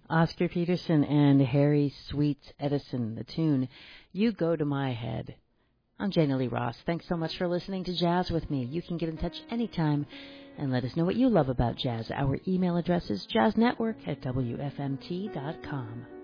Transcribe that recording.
Oscar Peterson and Harry Sweets Edison, the tune, You Go to My Head. I'm Jana Lee Ross. Thanks so much for listening to Jazz with me. You can get in touch anytime and let us know what you love about jazz. Our email address is jazznetwork@wfmt.com.